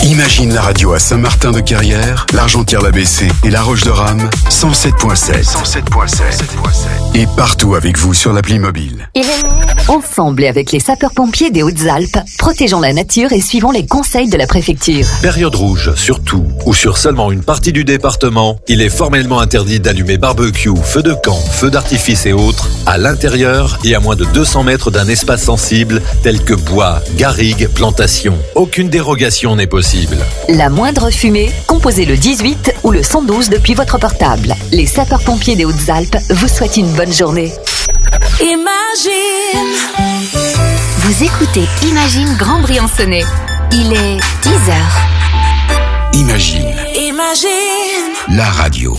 Imagine la radio à Saint-Martin-de-Carrière, l'Argentière-la-Bessée et La Roche-de-Rame, 107.7. Et partout avec vous sur l'appli mobile. Ensemble et avec les sapeurs-pompiers des Hautes-Alpes, protégeons la nature et suivons les conseils de la préfecture. Période rouge, sur tout ou sur seulement une partie du département, il est formellement interdit d'allumer barbecue, feux de camp, feux d'artifice et autres à l'intérieur et à moins de 200 mètres d'un espace sensible tel que bois, garrigues, plantations. Aucune dérogation n'est possible. La moindre fumée, composez le 18 ou le 112 depuis votre portable. Les sapeurs-pompiers des Hautes-Alpes vous souhaitent une bonne journée. Imagine. Vous écoutez Imagine Grand Briançonnais. Il est 10h. Imagine la radio.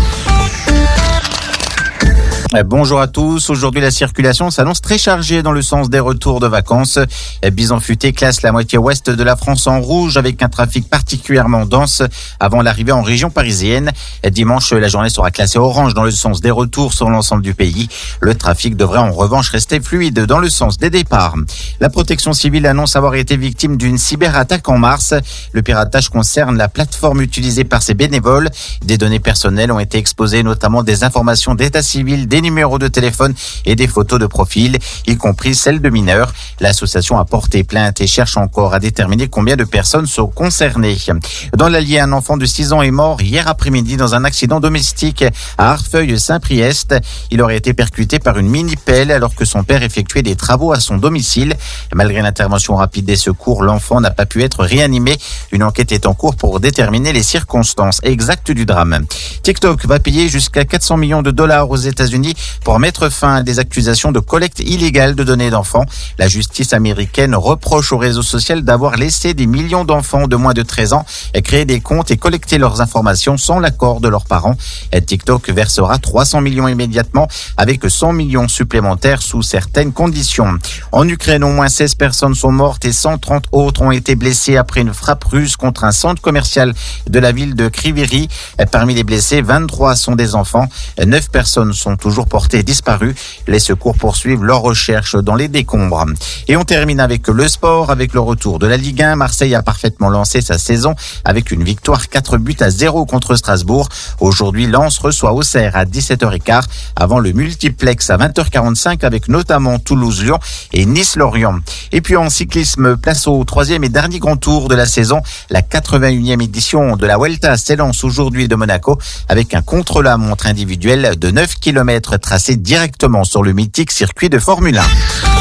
Bonjour à tous. Aujourd'hui, la circulation s'annonce très chargée dans le sens des retours de vacances. Bison Futé classe la moitié ouest de la France en rouge avec un trafic particulièrement dense avant l'arrivée en région parisienne. Dimanche, la journée sera classée orange dans le sens des retours sur l'ensemble du pays. Le trafic devrait en revanche rester fluide dans le sens des départs. La protection civile annonce avoir été victime d'une cyberattaque en mars. Le piratage concerne la plateforme utilisée par ses bénévoles. Des données personnelles ont été exposées, notamment des informations d'état civil, des numéros de téléphone et des photos de profil, y compris celles de mineurs. L'association a porté plainte et cherche encore à déterminer combien de personnes sont concernées. Dans l'Allier, un enfant de 6 ans est mort hier après-midi dans un accident domestique à Arfeuil-Saint-Priest. Il aurait été percuté par une mini-pelle alors que son père effectuait des travaux à son domicile. Malgré l'intervention rapide des secours, l'enfant n'a pas pu être réanimé. Une enquête est en cours pour déterminer les circonstances exactes du drame. TikTok va payer jusqu'à 400 millions de dollars aux États-Unis pour mettre fin à des accusations de collecte illégale de données d'enfants. La justice américaine reproche au réseau social d'avoir laissé des millions d'enfants de moins de 13 ans créer des comptes et collecter leurs informations sans l'accord de leurs parents. TikTok versera 300 millions immédiatement avec 100 millions supplémentaires sous certaines conditions. En Ukraine, au moins 16 personnes sont mortes et 130 autres ont été blessées après une frappe russe contre un centre commercial de la ville de Kryvyi. Parmi les blessés, 23 sont des enfants. 9 personnes sont toujours portées disparues. Les secours poursuivent leurs recherches dans les décombres. Et on termine avec le sport, avec le retour de la Ligue 1. Marseille a parfaitement lancé sa saison avec une victoire 4-0 contre Strasbourg. Aujourd'hui, Lens reçoit Auxerre à 17h15 avant le multiplex à 20h45 avec notamment Toulouse-Lyon et Nice-Lorient. Et puis en cyclisme, place au 3e et dernier grand tour de la saison. La 81e édition de la Vuelta s'élance aujourd'hui de Monaco avec un contre-la-montre individuel de 9 km tracé directement sur le mythique circuit de Formule 1.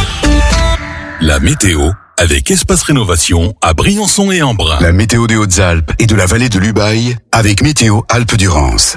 La météo avec Espace Rénovation à Briançon et Embrun. La météo des Hautes-Alpes et de la vallée de l'Ubaye avec Météo Alpes-Durance.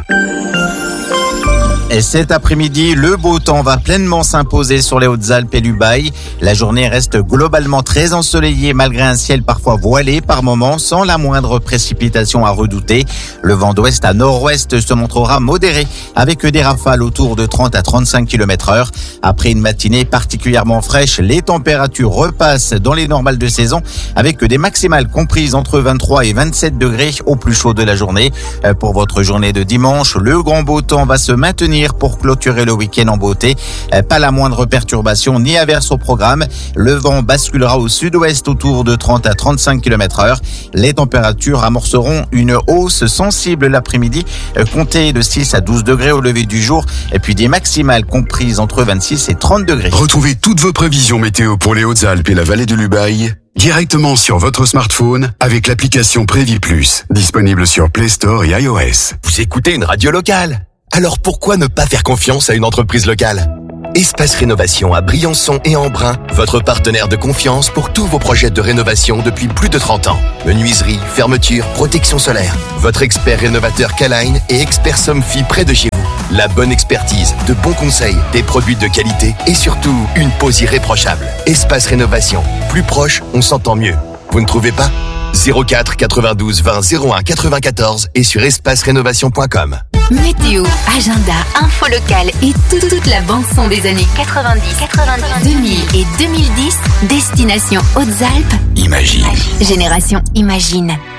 Et cet après-midi, le beau temps va pleinement s'imposer sur les Hautes-Alpes et l'Ubaye. La journée reste globalement très ensoleillée malgré un ciel parfois voilé par moments sans la moindre précipitation à redouter. Le vent d'ouest à nord-ouest se montrera modéré avec des rafales autour de 30 à 35 km/h. Après une matinée particulièrement fraîche, les températures repassent dans les normales de saison avec des maximales comprises entre 23 et 27 degrés au plus chaud de la journée. Pour votre journée de dimanche, le grand beau temps va se maintenir pour clôturer le week-end en beauté. Pas la moindre perturbation ni averse au programme. Le vent basculera au sud-ouest autour de 30 à 35 km/h. Les températures amorceront une hausse sensible l'après-midi, comptez de 6 à 12 degrés au lever du jour, et puis des maximales comprises entre 26 et 30 degrés. Retrouvez toutes vos prévisions météo pour les Hautes-Alpes et la vallée de l'Ubaye directement sur votre smartphone avec l'application Prévis Plus, disponible sur Play Store et iOS. Vous écoutez une radio locale? Alors pourquoi ne pas faire confiance à une entreprise locale? Espace Rénovation à Briançon et Embrun, votre partenaire de confiance pour tous vos projets de rénovation depuis plus de 30 ans. Menuiserie, fermeture, protection solaire. Votre expert rénovateur K-Line et expert Somfy près de chez vous. La bonne expertise, de bons conseils, des produits de qualité et surtout une pose irréprochable. Espace Rénovation. Plus proche, on s'entend mieux. Vous ne trouvez pas? 04 92 20 01 94 et sur espacerénovation.com. Météo, agenda, info locale et toute la bande-son des années 90, 2000 et 2010. Destination Hautes-Alpes. Imagine. Génération Imagine.